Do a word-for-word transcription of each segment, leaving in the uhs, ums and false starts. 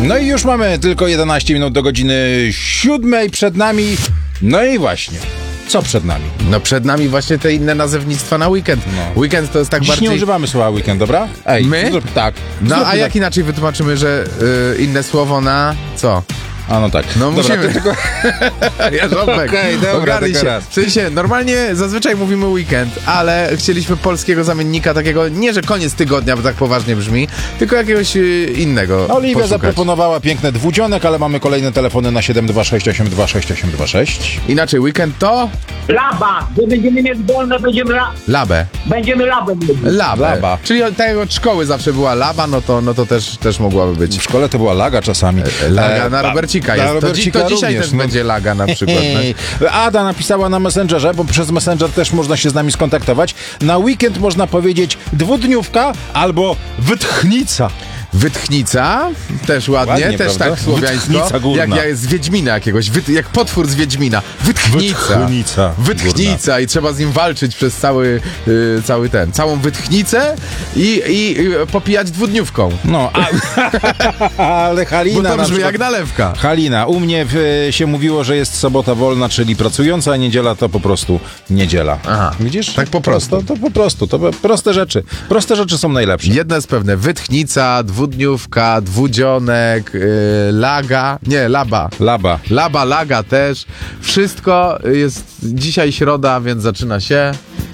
No i już mamy tylko jedenaście minut do godziny siódmej przed nami. No i właśnie, co przed nami? No przed nami właśnie te inne nazewnictwa na weekend. No. Weekend to jest tak Dziś bardziej... nie używamy słowa weekend, dobra? Ej, My? Zrób, tak. No Zróbmy a jak tak. inaczej wytłumaczymy, że y, inne słowo na co? A no tak. No Dobra, musimy. to tylko... Jarząbek, Okej, dobra, ogarnij tylko się. raz. W sensie, normalnie zazwyczaj mówimy weekend, ale chcieliśmy polskiego zamiennika takiego, nie że koniec tygodnia, bo tak poważnie brzmi, tylko jakiegoś y, innego Oliwia poszukać. zaproponowała piękne dwudzionek, ale mamy kolejne telefony na siedem dwa sześć osiem dwa sześć osiem dwa sześć. Inaczej, weekend to Laba, gdy będziemy mieć wolne, będziemy, la, labę. będziemy labę mieli. Labę. Laba. Czyli od tego od szkoły zawsze była laba, no to, no to też, też mogłaby być. W szkole to była laga czasami. Laga E, na Robercika na jest. To, dzi- Robercika to dzisiaj również, też no. będzie laga na przykład. No. Ada napisała na Messengerze, bo przez Messenger też można się z nami skontaktować. Na weekend można powiedzieć dwudniówka albo wytchnica. Wytchnica, też ładnie, Ładnie, też prawda? tak słowiańsko. Wytchnica górna. Jak ja jest z Wiedźmina jakiegoś, wyt, jak potwór z Wiedźmina. Wytchnica. Wytchnica Wytchnica i trzeba z nim walczyć przez cały, y, cały ten, całą wytchnicę i, i, i popijać dwudniówką. No, a, ale Halina Bo to na brzmi przykład, jak nalewka. Halina, u mnie w, się mówiło, że jest sobota wolna, czyli pracująca, a niedziela to po prostu niedziela. Aha. Widzisz? Tak po prostu. To, to po prostu, to proste rzeczy. Proste rzeczy są najlepsze. Jedno jest pewne, wytchnica, dwudniówka, dwudzionek, y, laga, nie, laba. Laba. Laba, laga też. Wszystko jest dzisiaj środa, więc zaczyna się.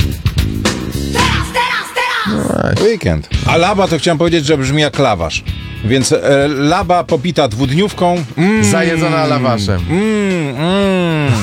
Weekend. A laba to chciałem powiedzieć, że brzmi jak lawasz. Więc e, laba popita dwudniówką. Mm, Zajedzona lawaszem. mm, mm.